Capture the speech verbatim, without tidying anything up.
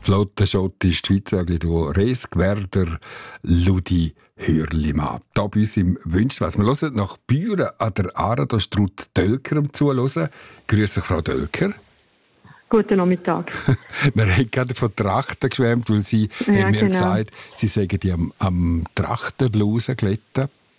Flottenschott ist die Schweizer Duo Resk Werder Ludi Hürlimann. Hier bei uns im Wünschwas. Wir hören nach Büren an der Aare, da ist Ruth Dölker am Zuhören. Grüße Frau Dölker. Guten Nachmittag. Wir haben gerade von Trachten geschwärmt, weil Sie ja, haben mir genau. gesagt, Sie sagen die am, am Trachtenblusen gelitten.